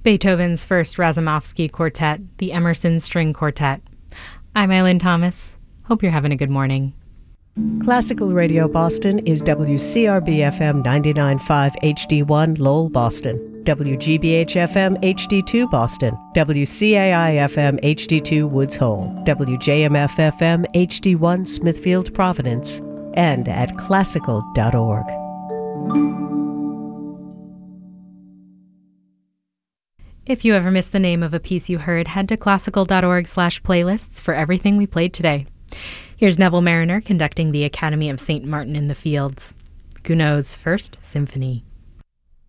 Beethoven's First Razumovsky Quartet, the Emerson String Quartet. I'm Eileen Thomas. Hope you're having a good morning. Classical Radio Boston is WCRB-FM 99.5 HD1 Lowell, Boston, WGBH-FM HD2 Boston, WCAI-FM HD2 Woods Hole, WJMF-FM HD1 Smithfield, Providence, and at classical.org. If you ever missed the name of a piece you heard, head to classical.org/playlists for everything we played today. Here's Neville Marriner conducting the Academy of St. Martin in the Fields. Gounod's First Symphony.